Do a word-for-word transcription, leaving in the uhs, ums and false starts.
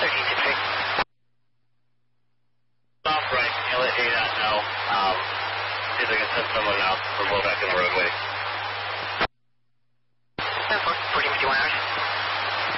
Stop right, I'll let A DOT know. Um, see if I can send someone out or go back in the roadway.